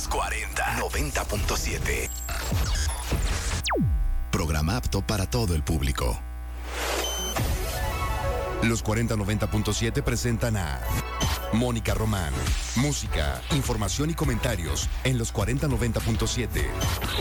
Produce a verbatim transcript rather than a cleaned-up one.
Los cuarenta noventa punto siete. Programa apto para todo el público. Los cuarenta noventa punto siete presentan a Mónica Román. Música, información y comentarios en los cuarenta noventa punto siete.